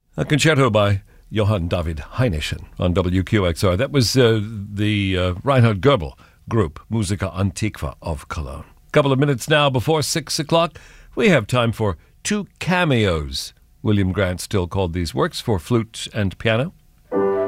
A concerto by Johann David Heinichen on WQXR. That was the Reinhard Goebel group, Musica Antiqua of Cologne. Couple of minutes now before 6 o'clock. We have time for two cameos. William Grant still called these works for flute and piano.